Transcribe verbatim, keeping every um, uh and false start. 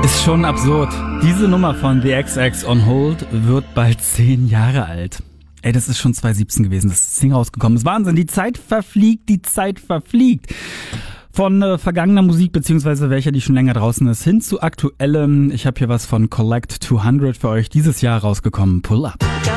Ist schon absurd. Diese Nummer von The X X on Hold wird bald zehn Jahre alt. Ey, das ist schon zwanzig siebzehn gewesen, das ist das Ding rausgekommen. Das ist Wahnsinn, die Zeit verfliegt, die Zeit verfliegt. Von äh, vergangener Musik, beziehungsweise welcher, die schon länger draußen ist, hin zu aktuellem. Ich habe hier was von Collect zweihundert für euch dieses Jahr rausgekommen. Pull up.